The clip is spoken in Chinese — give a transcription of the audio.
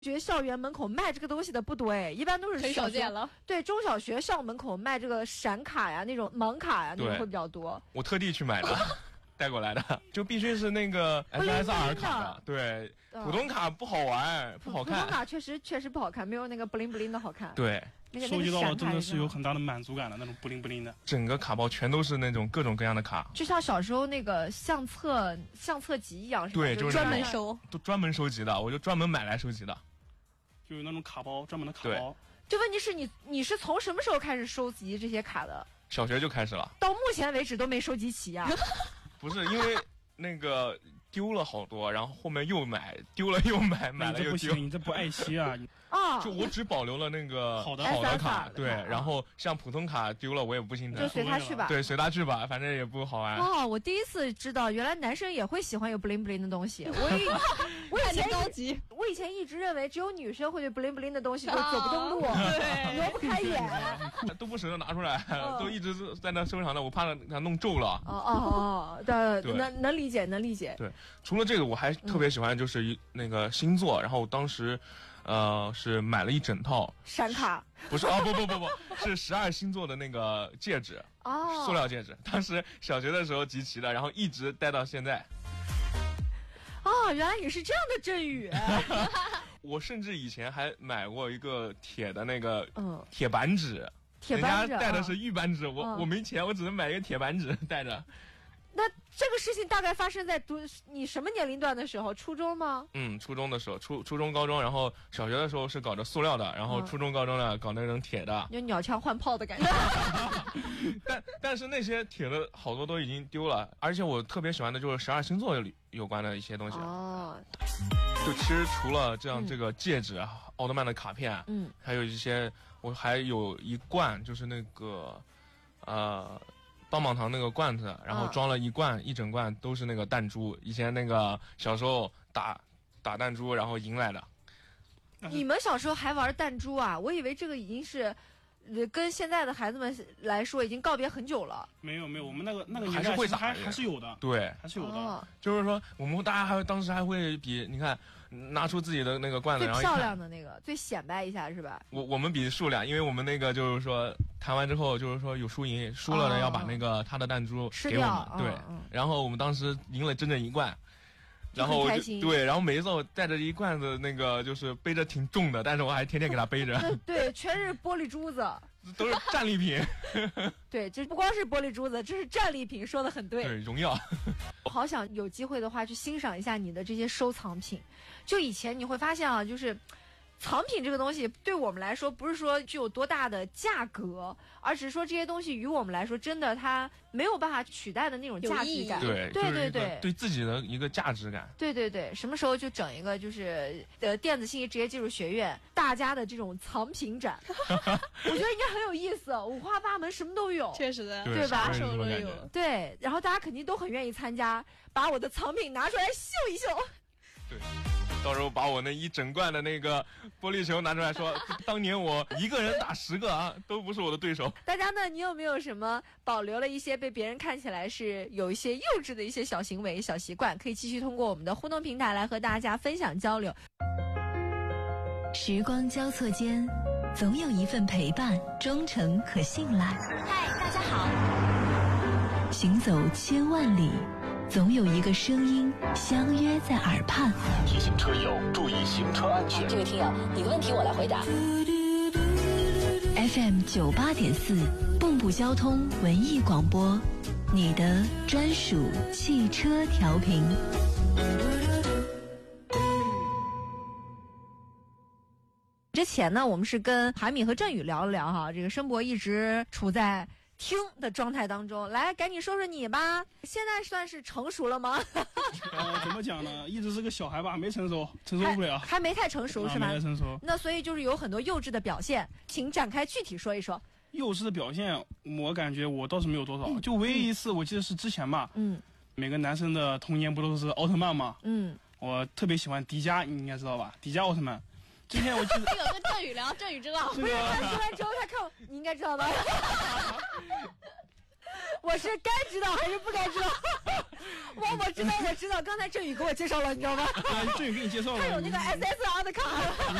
学校园门口卖这个东西的不多哎，一般都是很少见了。 对，中小学校门口卖这个闪卡呀，那种盲卡呀，那种会比较多。 我特地去买的。带过来的就必须是那个 SSR 卡的，对，普通卡不好玩，不好看。 普通卡确实不好看，没有那个布灵布灵的好看。 对， 收集到了真的是有很大的满足感的那种布灵布灵的。 整个卡包全都是那种各种各样的卡， 就像小时候那个相册集一样，是吧？ 对，就是专门收， 都专门收集的，我就专门买来收集的。 就有那种卡包，专门的卡包。 就问题是你是从什么时候开始收集这些卡的？ 小学就开始了， 到目前为止都没收集齐呀。 不是因为那个丢了好多，然后后面又买，丢了又买，买了又丢。 你这不爱惜啊！ 啊， 就我只保留了那个好的卡，对，然后像普通卡丢了我也不心疼， 就随他去吧。 对，随他去吧，反正也不好玩。 哦，我第一次知道原来男生也会喜欢有布灵布灵的东西。我以前高级， 我以前一直认为只有女生会对布灵布灵的东西就走不动路，挪不开眼， 都不舍得拿出来，都一直在那收藏的，我怕它弄皱了。 对，能理解，能理解。 对，除了这个，我还特别喜欢就是那个星座，然后当时。是买了一整套闪卡， 不是不是12星座的那个戒指哦， 塑料戒指。当时小学的时候集齐的，然后一直戴到现在。 哦，原来你是这样的振宇。 我甚至以前还买过一个铁的那个铁板纸，人家戴的是玉板纸，我没钱，我只能买一个铁板纸戴着。 那这个事情大概发生在你什么年龄段的时候？初中吗？ 初中的时候，初中、高中，然后小学的时候是搞的塑料的，然后初中、高中呢搞那种铁的， 有鸟枪换炮的感觉。 但是那些铁的好多都已经丢了，而且我特别喜欢的就是12星座有关的一些东西。 哦， 就其实除了这个戒指、奥特曼的卡片，还有一些，我还有一罐，就是那个棒棒糖那个罐子，然后装了一整罐都是那个弹珠。以前那个小时候打弹珠，然后赢来的。 你们小时候还玩弹珠啊？我以为这个已经是，跟现在的孩子们来说已经告别很久了。 没有，我们那个还是会打， 还是有的。 对， 还是有的。 就是说，我们大家当时还会你看，拿出自己的那个罐子，然后最漂亮的那个，最显摆一下是吧？ 我们比数量，因为我们那个就是说弹完之后，就是说有输赢，输了的要把那个他的弹珠给我们，对。然后我们当时赢了整整1罐。然后对，然后每一次我带着一罐子那个，就是背着挺重的，但是我还天天给他背着。 对，全是玻璃珠子， 都是战利品。 对，这不光是玻璃珠子，这是战利品，说的很对。 对，荣耀。 我好想有机会的话去欣赏一下你的这些收藏品。就以前你会发现啊，就是藏品这个东西对我们来说不是说具有多大的价格，而只是说这些东西与我们来说真的它没有办法取代的那种价值感。 对自己的一个价值感。 对，什么时候就整一个就是电子信息职业技术学院大家的这种藏品展。我觉得应该很有意思，五花八门，什么都有。 确实的， 对吧？ 啥手都有。 对，然后大家肯定都很愿意参加，把我的藏品拿出来秀一秀。 对，到时候把我那一整罐的那个玻璃球拿出来说，当年我一个人打10个啊，都不是我的对手。 大家呢，你有没有什么保留了一些被别人看起来是有一些幼稚的一些小行为、小习惯，可以继续通过我们的互动平台来和大家分享交流。 时光交错间，总有一份陪伴，忠诚可信赖。 嗨，大家好。 行走千万里，总有一个声音相约在耳畔。 提醒车友注意行车安全。这位听友，你的问题我来回答。 FM 98.4，蚌埠交通文艺广播，你的专属汽车调频。 之前呢，我们是跟韩敏和振宇聊了聊哈，这个申博一直处在听的状态当中。来，赶紧说说你吧，现在算是成熟了吗？ 怎么讲呢？一直是个小孩吧，没成熟不了， 还没太成熟是吧？ 没太成熟。 那所以就是有很多幼稚的表现，请展开具体说一说。 幼稚的表现，我感觉我倒是没有多少，就唯一一次，我记得是之前吧，每个男生的童年不都是奥特曼吗？我特别喜欢迪迦，你应该知道吧？迪迦奥特曼。之前我记得这个跟振宇聊，振宇知道。 不是他说完之后，他看我，你应该知道吧？ 我是该知道还是不该知道？我知道，刚才振宇给我介绍了，你知道吗？ 振宇给你介绍了， 他有那个 SSR 的卡。